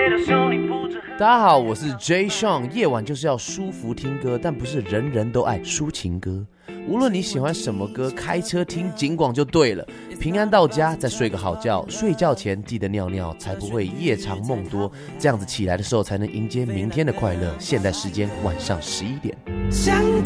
大家好，我是 Jay Sean。夜晚就是要舒服听歌，但不是人人都爱抒情歌。无论你喜欢什么歌，开车听警广就对了。平安到家，再睡个好觉。睡觉前记得尿尿，才不会夜长梦多。这样子起来的时候，才能迎接明天的快乐。现在时间晚上11点。 想